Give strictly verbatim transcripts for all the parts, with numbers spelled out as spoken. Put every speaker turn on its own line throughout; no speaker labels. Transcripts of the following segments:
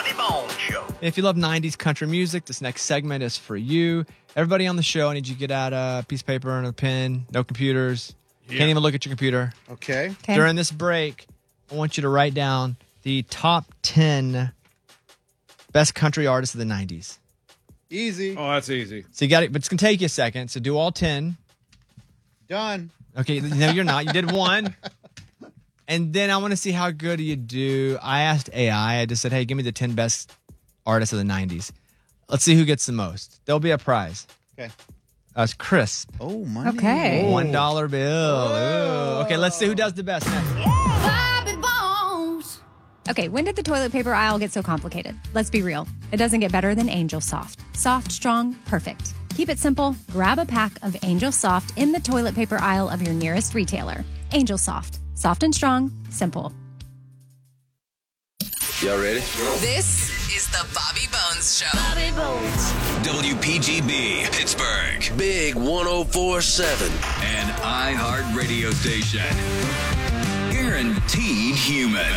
Bobby Bones Show.
If you love nineties country music, this next segment is for you. Everybody on the show, I need you to get out a piece of paper and a pen. No computers.
Yeah.
Can't even look at your computer.
Okay.
Okay.
During this break, I want you to write down the top ten best country artists of the nineties.
Easy.
Oh, that's easy.
So you got it, but it's going to take you a second. So do all ten.
Done.
Okay, no, you're not. You did one. And then I want to see how good you do. I asked A I. I just said, hey, give me the ten best artists of the nineties. Let's see who gets the most. There'll be a prize.
Okay.
That's crisp.
Oh, money.
Okay.
One dollar bill. Ooh. Okay, let's see who does the best next.
Bobby Bones. Okay, when did the toilet paper aisle get so complicated? Let's be real. It doesn't get better than Angel Soft. Soft, strong, perfect. Keep it simple. Grab a pack of Angel Soft in the toilet paper aisle of your nearest retailer. Angel Soft. Soft and strong. Simple.
Y'all ready?
This is the Bobby Bones Show.
Bobby Bones. W P G B, Pittsburgh. Big one oh four point seven. An iHeart radio station. Guaranteed human.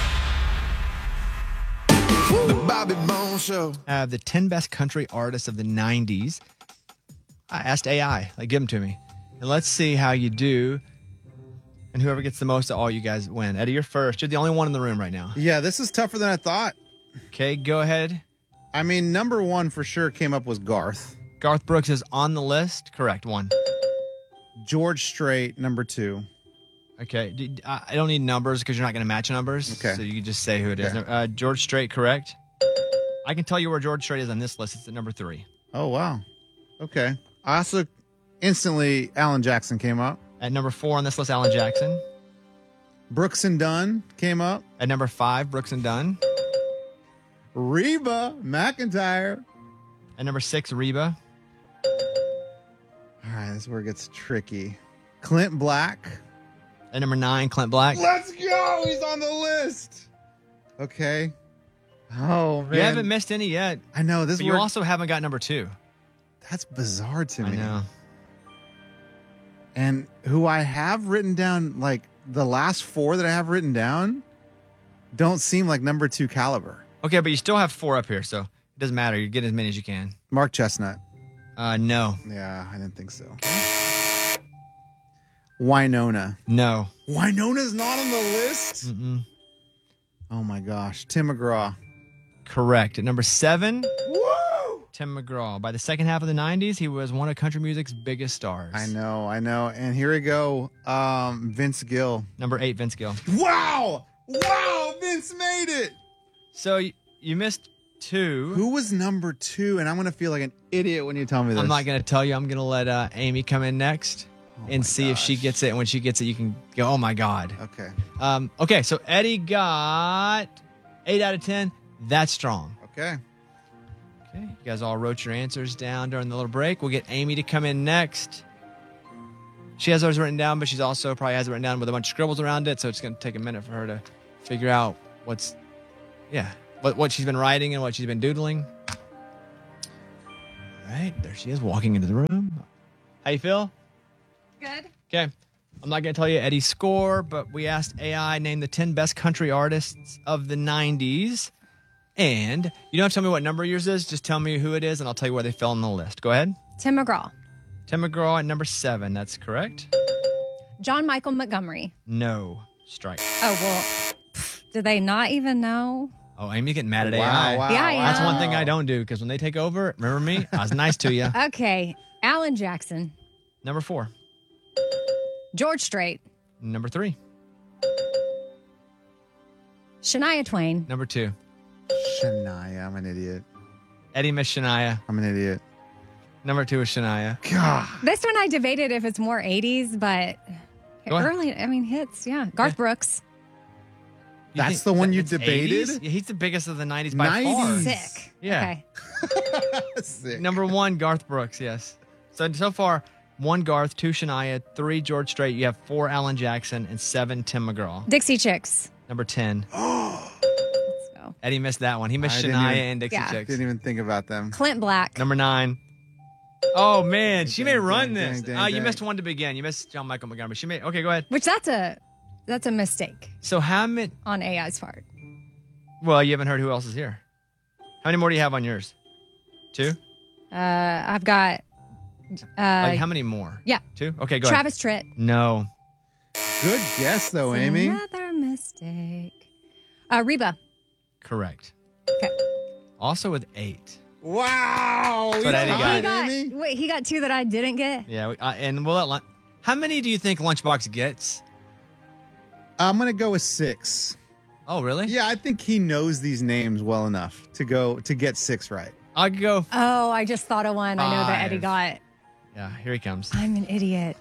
The Bobby Bones Show.
Uh, the ten best country artists of the nineties. I asked A I. Like, give them to me. And let's see how you do. And whoever gets the most of all, you guys win. Eddie, you're first. You're the only one in the room right now.
Yeah, this is tougher than I thought.
Okay, go ahead.
I mean, number one for sure came up was Garth.
Garth Brooks is on the list. Correct. One.
George Strait, number two.
Okay. D- I I don't need numbers because you're not going to match numbers.
Okay.
So you can just say who it is.
Okay.
Uh, George Strait, correct. I can tell you where George Strait is on this list. It's at number three.
Oh, wow. Okay. I also instantly, Alan Jackson came up.
At number four on this list, Alan Jackson.
Brooks and Dunn came up.
At number five, Brooks and Dunn.
Reba McEntire.
At number six, Reba.
All right, this is where it gets tricky. Clint Black.
At number nine, Clint Black.
Let's go. He's on the list. Okay. Oh, man.
You haven't missed any yet.
I know. This
But
is
you
where,
also haven't got number two.
That's bizarre to
I
me.
know.
And who I have written down, like the last four that I have written down, don't seem like number two caliber.
Okay, but you still have four up here, so it doesn't matter. You get as many as you can.
Mark Chestnut.
Uh, no.
Yeah, I didn't think so. Winona.
No.
Winona's not on the list?
Mm-mm.
Oh my gosh. Tim McGraw.
Correct. At number seven,
Woo!
Tim McGraw. By the second half of the nineties, he was one of country music's biggest stars.
I know, I know. And here we go. Um, Vince Gill.
Number eight, Vince Gill.
Wow! Wow! Vince made it!
So you, you missed two.
Who was number two? And I'm going to feel like an idiot when you tell me this.
I'm not going to tell you. I'm going to let uh, Amy come in next
Oh
and
my
see if she
gosh.
gets it. And when she gets it, you can go, oh my God.
Okay.
Um, okay, so Eddie got eight out of ten. That's strong.
Okay.
Okay, you guys all wrote your answers down during the little break. We'll get Amy to come in next. She has those written down, but she's also probably has it written down with a bunch of scribbles around it, so it's going to take a minute for her to figure out what's, yeah, what, what she's been writing and what she's been doodling. All right, there she is walking into the room. How you feel?
Good.
Okay. I'm not going to tell you Eddie's score, but we asked A I name the ten best country artists of the nineties. And you don't have to tell me what number yours is. Just tell me who it is, and I'll tell you where they fell on the list. Go ahead.
Tim McGraw.
Tim McGraw at number seven. That's correct.
John Michael Montgomery.
No. Strike.
Oh, well, pff, do they not even know?
Oh, Amy's getting mad at
Wow,
A I.
wow,
Yeah, I
wow.
That's one thing I don't do, because when they take over, remember me? I was nice to you.
Okay. Alan Jackson.
Number four.
George Strait.
Number three.
Shania Twain.
Number two.
Shania. I'm an idiot.
Eddie Miss Shania.
I'm an idiot.
Number two is Shania.
God.
This one I debated if it's more eighties, but
Go ahead.
early, I mean, hits. Yeah. Garth
Yeah.
Brooks.
You
That's
think
the one you
it's
debated?
eighties? Yeah, he's the biggest of the nineties by far.
nineties.
Sick.
Yeah.
Okay.
Sick.
Number one, Garth Brooks, yes. So so far, one Garth, two Shania, three George Strait. You have four Alan Jackson and seven Tim McGraw.
Dixie Chicks.
Number ten.
Let's go.
Eddie missed that one. He missed
I
Shania
didn't even-
and Dixie
Yeah.
Chicks.
Didn't even think about them.
Clint Black.
Number nine. Oh man, she may
Dang,
run
dang,
this.
dang,
uh, you
dang.
missed one to begin. You missed John Michael Montgomery. She may. Okay, go ahead.
Which that's a that's a mistake
So how many?
on A I's part.
Well, you haven't heard who else is here. How many more do you have on yours? Two?
Uh, I've got uh,
Like, how many more?
yeah.
Two? Okay, go
Travis Tritt.
ahead. No.
Good guess, though, Amy.
Another mistake. Uh, Reba.
Correct.
Okay.
Also with eight.
Wow.
That's what Eddie
He
got.
got,
Amy.
wait, he got two that I didn't get.
Yeah, we, uh, and we'll let Lun- How many do you think Lunchbox gets?
I'm going to go with six.
Oh, really?
Yeah, I think he knows these names well enough to go to get six right.
I'll go.
Oh, I just thought of one. I know that Eddie
Five.
got.
Yeah, here he comes.
I'm an idiot.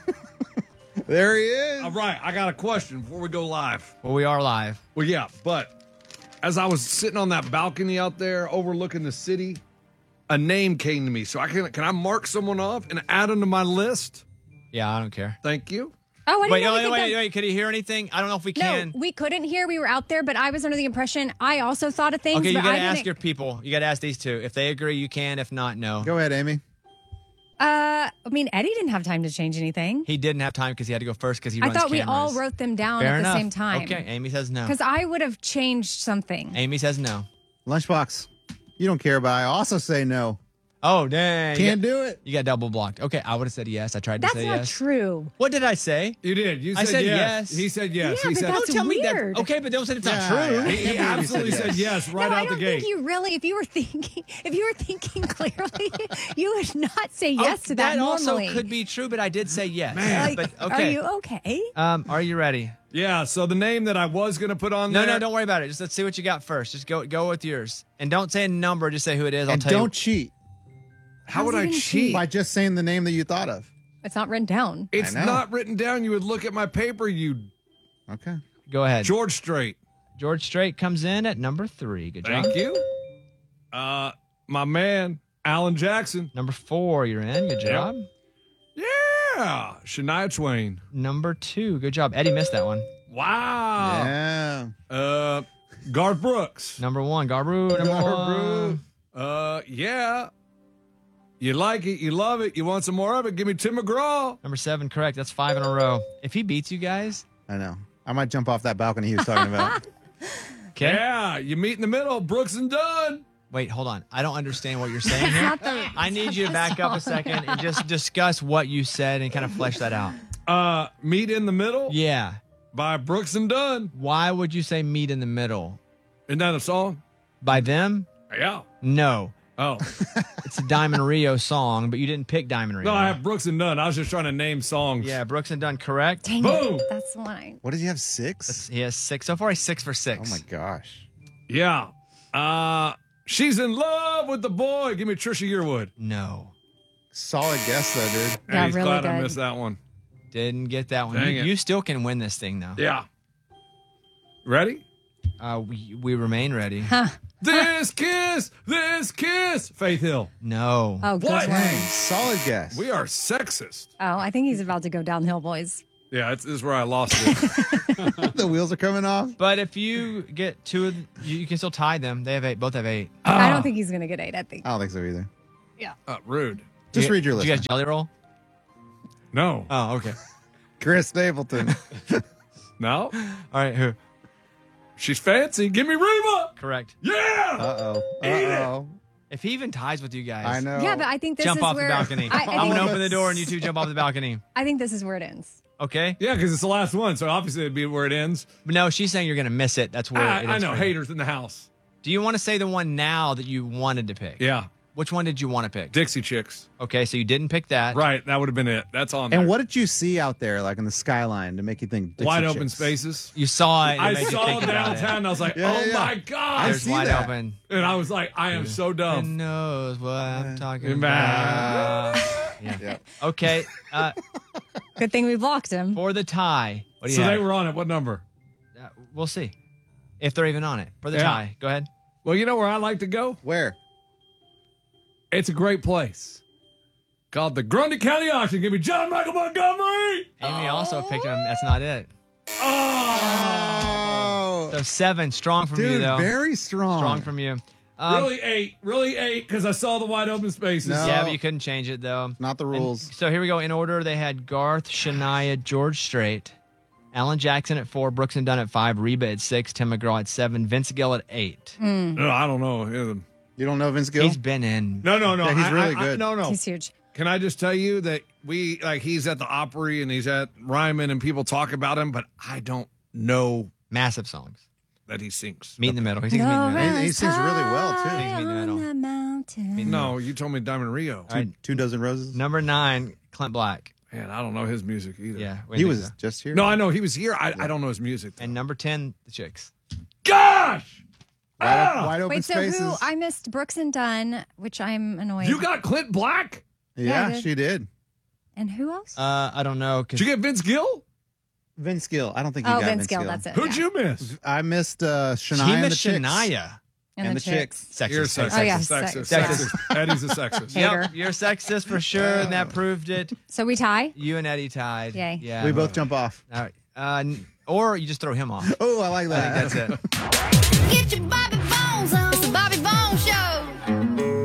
There he is.
All right, I got a question before we go live.
Well, we are live.
Well, yeah, but as I was sitting on that balcony out there overlooking the city, a name came to me. So I can can I mark someone off and add them to my list?
Yeah, I don't care.
Thank you.
Oh, I didn't
Wait,
know we
wait,
could
wait,
go-
wait. Could he hear anything? I don't know if we
No,
can.
we couldn't hear. We were out there, but I was under the impression I also thought of things.
Okay, you
but
got to
I
ask
didn't-
your people. You got to ask these two. If they agree, you can. If not, no.
Go ahead, Amy.
Uh, I mean, Eddie didn't have time to change anything.
He didn't have time because he had to go first because he
I
runs
thought we all
cameras.
wrote them down
Fair
at
enough.
the same time.
Okay, Amy says no.
Because I would have changed something.
Amy says no.
Lunchbox. You don't care, but I also say no.
Oh, dang.
Can't
you got,
do it.
You got double blocked. Okay, I would have said yes. I tried to
That's
say
not
yes.
true.
What did I say?
You did. You
I
said,
said
yes.
yes.
He said yes.
Yeah,
he
but
said
that's
Don't tell me
weird.
that. Okay, but don't say it's not
Yeah,
true.
yeah.
he, he
Can't believe you
absolutely
said
said
yes.
yes right
no,
out
I
the
don't
gate.
think you really. If you were thinking, if you were thinking clearly, you would not say
Oh,
yes to that, normally.
also could be true, but I did say yes.
Like,
But okay.
Are you okay?
Um, are you ready?
Yeah, so the name that I was going to put on
No,
there.
no, don't worry about it. Just let's see what you got first. Just go go with yours. And don't say a number, just say who it is. I'll
And
tell
don't
you.
cheat
How would
How's he
I
gonna
cheat?
cheat?
by just saying the name that you thought of.
It's not written down.
It's
I know.
not written down. You would look at my paper, you
Okay.
Go ahead.
George Strait.
George Strait comes in at number three. Good job.
Thank you. Uh, my man, Alan Jackson.
Number four, you're in. Good job.
Yeah. Shania Twain.
Number two, good job. Eddie missed that one.
Wow.
Yeah.
Uh, Garth Brooks.
Number one, Garbu. Number
Garbu.
one.
Uh, yeah. You like it, you love it, you want some more of it, give me Tim McGraw.
Number seven, correct. That's five in a row. If he beats you guys,
I know. I might jump off that balcony he was talking about.
okay.
Yeah, you meet in the middle, Brooks and Dunn.
Wait, hold on. I don't understand what you're saying here.
Not the-
I need you to back up a second and just discuss what you said and kind of flesh that out.
Uh, Meet in the Middle
Yeah.
by Brooks and Dunn.
Why would you say meet in the middle?
Isn't that a song?
By them?
Yeah.
No.
Oh.
It's a Diamond Rio song, but you didn't pick Diamond Rio.
No, I have Brooks and Dunn. I was just trying to name songs.
Yeah, Brooks and Dunn, correct.
Dang
Boom.
it. That's the one I.
What did you have? Six?
He has six. So far, he's six for
Oh
six.
my gosh.
Yeah. Uh, She's in Love with the Boy. Give me Trisha Yearwood.
No.
Solid guess though, dude.
And
Yeah,
he's
really
glad I
good.
missed that one.
Didn't get that one.
Dang
You,
it.
you still can win this thing, though.
Yeah. Ready?
Uh, we, we remain ready.
This kiss, this kiss. Faith Hill.
No.
Oh, good
What?
one.
Dang, solid guess.
We are sexist.
Oh, I think he's about to go downhill, boys.
Yeah, it's, this is where I lost it.
The wheels are coming off.
But if you get two of you, you can still tie them. They have eight. Both have eight.
I
Ah.
don't think he's going to get eight. I think.
I don't think so either.
uh, rude.
Just
You-
read your
did
list.
you guys jelly roll?
No.
Oh, okay.
Chris Stapleton.
No.
All right. Who?
She's fancy. Give me Reba.
Correct.
Yeah.
Uh oh. Uh
Eat it.
oh.
If he even ties with you guys,
I know.
Yeah, but I think this
jump
is
off
where
the balcony.
I, I,
I'm
think,
gonna open the door and you two jump off the balcony.
I think this is where it ends.
Okay.
Yeah, because it's the last one, so obviously it'd be where it ends.
But no, she's saying you're gonna miss it. That's where
I,
it
I
ends
know
for you.
haters in the house.
Do you want to say the one now that you wanted to pick?
Yeah,
Which one did you want to pick?
Dixie Chicks.
Okay, so you didn't pick that.
Right, that would have been it. That's on.
And
there.
what did you see out there, like in the skyline, to make you think Dixie
Wide open
Chicks?
spaces.
You saw it. And it
I
made you
saw
think about it.
downtown. And I was like,
Yeah,
oh
yeah,
my
yeah.
god!
There's
see
wide
that.
open.
And I was like, I am so dumb.
Who knows what I'm talking
About.
about? Yeah.
Yeah.
Okay. Uh,
Good thing we blocked him.
for the tie. What do you
So
have?
they were on it. What number?
Uh, we'll see if they're even on it for the
Yeah.
tie. Go ahead.
Well, you know where I like to go.
Where?
It's a great place called the Grundy County Auction. Give me John Michael Montgomery.
Amy also picked him. That's not it.
Oh,
So seven, strong from you
dude,
though.
very strong.
strong from you. Um,
Really eight, really eight, because I saw the wide open spaces.
No.
Yeah, but you couldn't change it though.
Not the
And
rules.
so here we go. In order, they had Garth, Shania, George Strait, Alan Jackson at four, Brooks and Dunn at five, Reba at six, Tim McGraw at seven, Vince Gill at eight.
No, I don't know. Yeah,
You don't know Vince Gill?
He's been in.
No, no, no.
Yeah, he's
I-
really
I- I-
good.
no, no.
He's huge.
Can I just tell you that we like he's at the Opry and he's at Ryman and people talk about him, but I don't know
Massive songs.
that he sings.
Meet in the middle. He sings Meet in the middle.
And he sings really well, too.
Meet in the middle.
On the mountain.
No, you told me Diamond Rio.
All right.
Two, two dozen roses.
Number nine, Clint Black.
Man, I don't know his music either.
Yeah. we
He
think
was
so.
just here.
No, I know he was here. I, I don't know his music. though.
And number ten, the Chicks.
Gosh!
Wide,
Ah!
op- wide open
Wait, so
spaces.
who? I missed Brooks and Dunn, which I'm annoyed.
You got Clint Black?
Yeah, I
yeah,
did.
she did.
and who else?
Uh, I don't know. 'cause
Did you get Vince Gill?
Vince Gill. I don't think you
oh,
got
Vince Gill. That's it.
Who'd
yeah.
you miss?
I missed uh, Shania
he
and the
missed
Chicks.
Shania.
And,
and
the,
the
chicks.
Sexist.
You're
Sexist.
sexist.
Oh, yeah,
sexist.
sex-
Sexist. Eddie's a sexist.
Hater.
Yep, you're sexist for sure, and that proved it.
So we tie.
You and Eddie tied.
Yay.
Yeah.
We both jump off.
All right. Uh, n- or you just throw him off.
Oh, I like
I
that.
think that's it.
Get your Bobby Bones